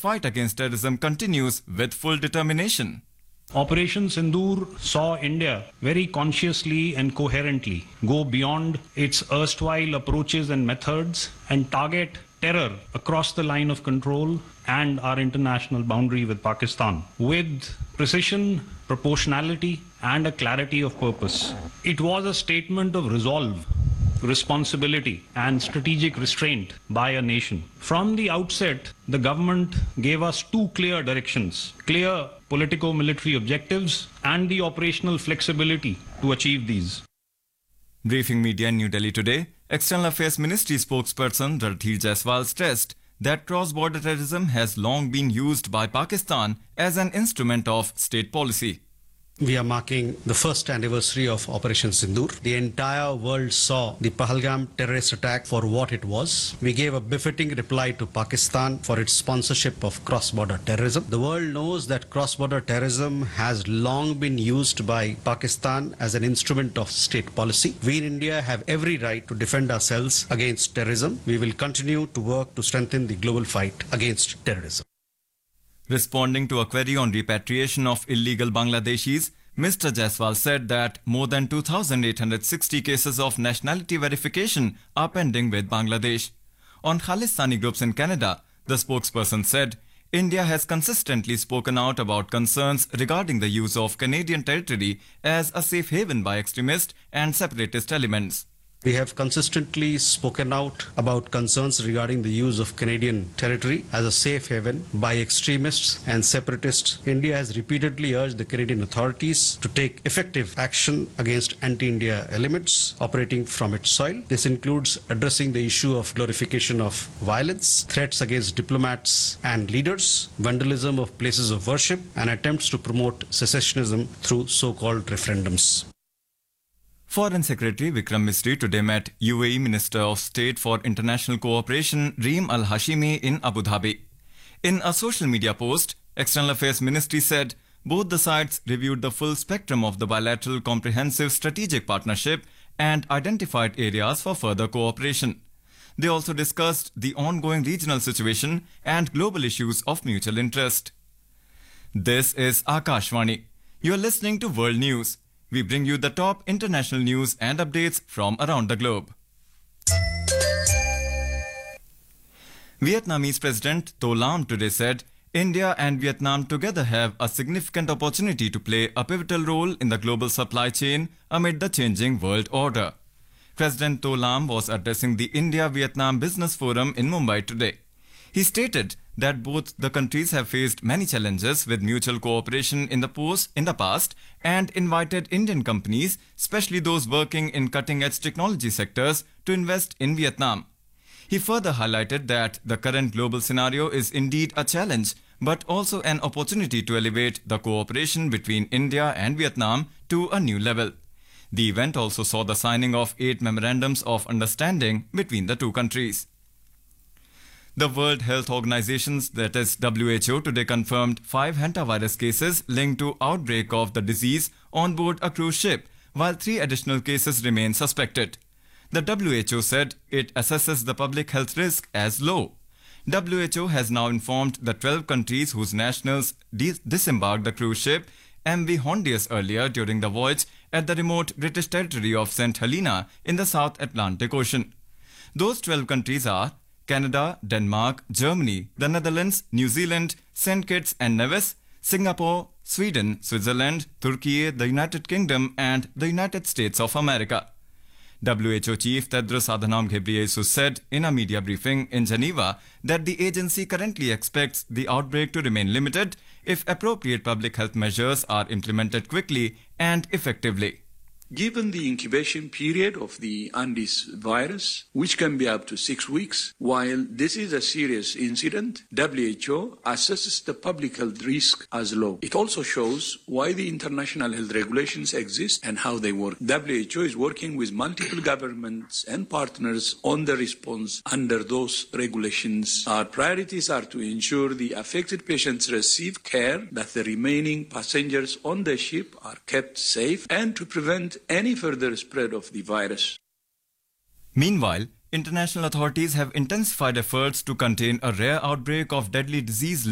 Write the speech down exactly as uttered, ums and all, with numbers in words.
fight against terrorism continues with full determination. Operation Sindoor saw India very consciously and coherently go beyond its erstwhile approaches and methods and target terror across the line of control and our international boundary with Pakistan with precision, proportionality, and a clarity of purpose. It was a statement of resolve, responsibility, and strategic restraint by a nation. From the outset, the government gave us two clear directions, clear politico-military objectives and the operational flexibility to achieve these. Briefing media in New Delhi today, External Affairs Ministry spokesperson Randhir Jaiswal stressed that cross-border terrorism has long been used by Pakistan as an instrument of state policy. We are marking the first anniversary of Operation Sindoor. The entire world saw the Pahalgam terrorist attack for what it was. We gave a befitting reply to Pakistan for its sponsorship of cross-border terrorism. The world knows that cross-border terrorism has long been used by Pakistan as an instrument of state policy. We in India have every right to defend ourselves against terrorism. We will continue to work to strengthen the global fight against terrorism. Responding to a query on repatriation of illegal Bangladeshis, Mister Jaiswal said that more than two thousand eight hundred sixty cases of nationality verification are pending with Bangladesh. On Khalistani groups in Canada, the spokesperson said, India has consistently spoken out about concerns regarding the use of Canadian territory as a safe haven by extremist and separatist elements. We have consistently spoken out about concerns regarding the use of Canadian territory as a safe haven by extremists and separatists. India has repeatedly urged the Canadian authorities to take effective action against anti-India elements operating from its soil. This includes addressing the issue of glorification of violence, threats against diplomats and leaders, vandalism of places of worship, and attempts to promote secessionism through so-called referendums. Foreign Secretary Vikram Misri today met U A E Minister of State for International Cooperation Reem Al Hashimi in Abu Dhabi. In a social media post, External Affairs Ministry said both the sides reviewed the full spectrum of the bilateral comprehensive strategic partnership and identified areas for further cooperation. They also discussed the ongoing regional situation and global issues of mutual interest. This is Akashvani. You are listening to World News. We bring you the top international news and updates from around the globe. Vietnamese President To Lam today said India and Vietnam together have a significant opportunity to play a pivotal role in the global supply chain amid the changing world order. President To Lam was addressing the India-Vietnam Business Forum in Mumbai today. He stated that both the countries have faced many challenges with mutual cooperation in the post in the past and invited Indian companies, especially those working in cutting-edge technology sectors, to invest in Vietnam. He further highlighted that the current global scenario is indeed a challenge, but also an opportunity to elevate the cooperation between India and Vietnam to a new level. The event also saw the signing of eight memorandums of understanding between the two countries. The World Health Organization, that is W H O, today confirmed five hantavirus cases linked to outbreak of the disease on board a cruise ship, while three additional cases remain suspected. The W H O said it assesses the public health risk as low. W H O has now informed the twelve countries whose nationals dis- disembarked the cruise ship M V Hondius earlier during the voyage at the remote British territory of Saint Helena in the South Atlantic Ocean. Those twelve countries are Canada, Denmark, Germany, the Netherlands, New Zealand, Saint Kitts and Nevis, Singapore, Sweden, Switzerland, Turkey, the United Kingdom and the United States of America. W H O Chief Tedros Adhanom Ghebreyesus said in a media briefing in Geneva that the agency currently expects the outbreak to remain limited if appropriate public health measures are implemented quickly and effectively. Given the incubation period of the Andes virus, which can be up to six weeks, while this is a serious incident, W H O assesses the public health risk as low. It also shows why the international health regulations exist and how they work. W H O is working with multiple governments and partners on the response under those regulations. Our priorities are to ensure the affected patients receive care, that the remaining passengers on the ship are kept safe, and to prevent any further spread of the virus. Meanwhile, international authorities have intensified efforts to contain a rare outbreak of deadly disease